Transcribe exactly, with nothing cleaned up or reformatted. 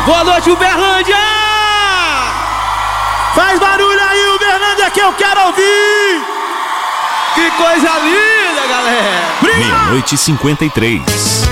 Boa noite, Uberlândia! Faz barulho aí, Uberlândia, que eu quero ouvir! Que coisa linda, galera! Meia-noite e cinquenta e três.